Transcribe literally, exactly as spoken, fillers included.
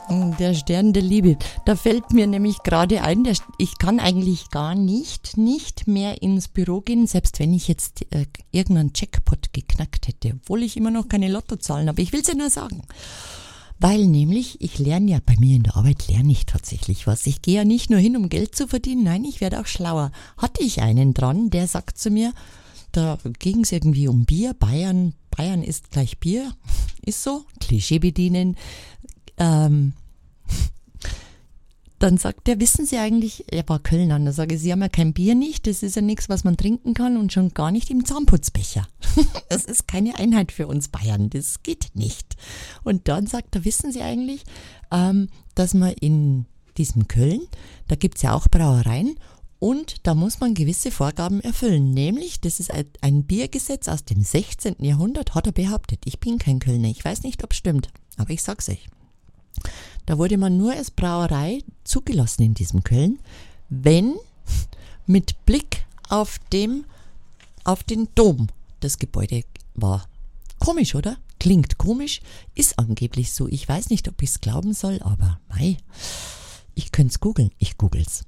Der Stern der Liebe. Da fällt mir nämlich gerade ein, der, ich kann eigentlich gar nicht, nicht mehr ins Büro gehen, selbst wenn ich jetzt äh, irgendeinen Jackpot geknackt hätte, obwohl ich immer noch keine Lottozahlen habe. Ich will es ja nur sagen. Weil nämlich, ich lerne ja, bei mir in der Arbeit lerne ich tatsächlich was. Ich gehe ja nicht nur hin, um Geld zu verdienen, nein, ich werde auch schlauer. Hatte ich einen dran, der sagt zu mir, da ging es irgendwie um Bier, Bayern, Bayern ist gleich Bier, ist so, Klischee bedienen. Ähm, dann sagt er, wissen Sie eigentlich, er war Kölner, da sage ich, Sie haben ja kein Bier nicht, das ist ja nichts, was man trinken kann und schon gar nicht im Zahnputzbecher. Das ist keine Einheit für uns Bayern, das geht nicht. Und dann sagt er, wissen Sie eigentlich, ähm, dass man in diesem Köln, da gibt es ja auch Brauereien und da muss man gewisse Vorgaben erfüllen, nämlich, das ist ein, ein Biergesetz aus dem sechzehnten Jahrhundert, hat er behauptet. Ich bin kein Kölner, ich weiß nicht, ob es stimmt, aber ich sag's euch. Da wurde man nur als Brauerei zugelassen in diesem Köln, wenn mit Blick auf dem, auf den Dom das Gebäude war. Komisch, oder? Klingt komisch, ist angeblich so. Ich weiß nicht, ob ich es glauben soll, aber mei, ich könnte es googeln. Ich google's.